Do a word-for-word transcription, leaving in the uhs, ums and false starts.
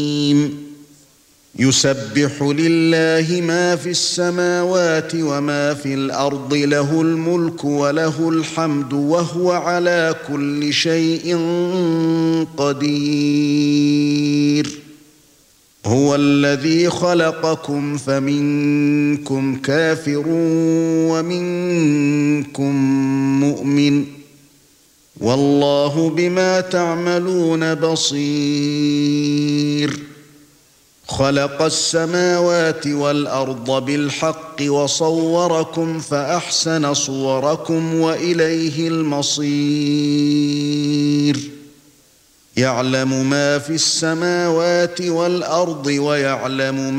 يسبح لله ما في السماوات وما في الأرض له الملك وله الحمد وهو على كل شيء قدير هو الذي خلقكم فمنكم كافر ومنكم مؤمن والله بما تعملون بصير خلق السماوات والأرض بالحق وصوركم فأحسن صوركم وإليه المصير يعلم ما في السماوات والأرض ويعلم ما